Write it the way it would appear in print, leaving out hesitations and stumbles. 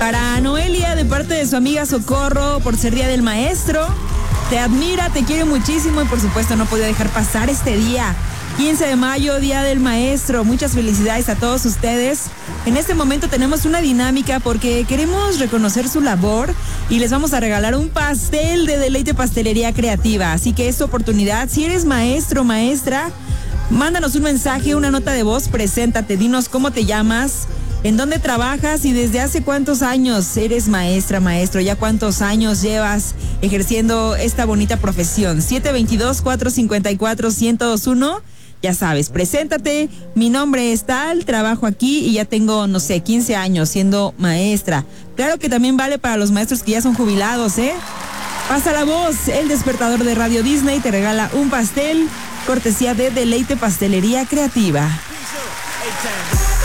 Para Noelia, de parte de su amiga Socorro, por ser Día del Maestro. Te admira, te quiere muchísimo y por supuesto no podía dejar pasar este día. 15 de mayo, Día del Maestro. Muchas felicidades a todos ustedes. En este momento tenemos una dinámica porque queremos reconocer su labor y les vamos a regalar un pastel de Deleite Pastelería Creativa. Así que es tu oportunidad. Si eres maestro o maestra, mándanos un mensaje, una nota de voz, preséntate, dinos cómo te llamas, en dónde trabajas y desde hace cuántos años eres maestra, maestro, ya cuántos años llevas ejerciendo esta bonita profesión. 722-454-1021. Ya sabes, preséntate, mi nombre es tal, trabajo aquí y ya tengo, 15 años siendo maestra. Claro que también vale para los maestros que ya son jubilados, ¿eh? Pasa la voz, el despertador de Radio Disney te regala un pastel, cortesía de Deleite Pastelería Creativa.